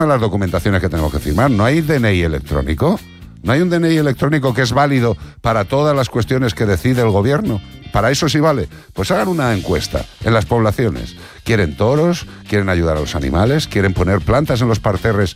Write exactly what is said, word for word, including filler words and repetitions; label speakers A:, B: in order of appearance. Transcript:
A: las documentaciones que tenemos que firmar. ¿No hay D N I electrónico? ¿No hay un D N I electrónico que es válido para todas las cuestiones que decide el gobierno? ¿Para eso sí vale? Pues hagan una encuesta en las poblaciones. ¿Quieren toros? ¿Quieren ayudar a los animales? ¿Quieren poner plantas en los parterres